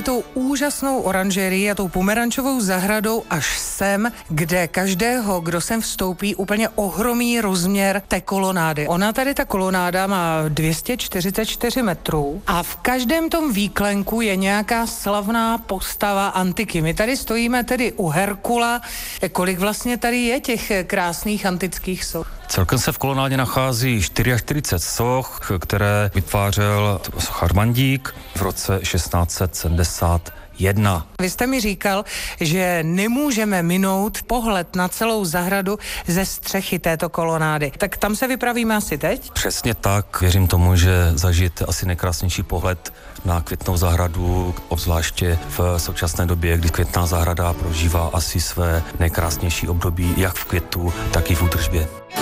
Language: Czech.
tou úžasnou oranžerii a tou pomerančovou zahradou až sem, kde každého, kdo sem vstoupí, úplně ohromí rozměr té kolonády. Ona tady, ta kolonáda, má 244 metrů a v každém tom výklenku je nějaká slavná postava antiky. My tady stojíme tedy u Herkula. Kolik vlastně tady je těch krásných antických soch? Celkem se v kolonádě nachází 44 soch, které vytvářel sochař Mandík v roce 1671. Vy jste mi říkal, že nemůžeme minout pohled na celou zahradu ze střechy této kolonády. Tak tam se vypravíme asi teď? Přesně tak. Věřím tomu, že zažijete asi nejkrásnější pohled na Květnou zahradu, obzvláště v současné době, kdy Květná zahrada prožívá asi své nejkrásnější období jak v květu, tak i v údržbě.